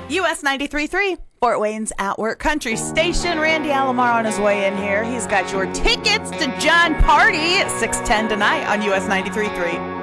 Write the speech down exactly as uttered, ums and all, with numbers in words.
U S ninety-three point three, Fort Wayne's At Work Country Station. Randy Alomar on his way in here. He's got your tickets to John Party at six ten tonight on U S ninety-three point three.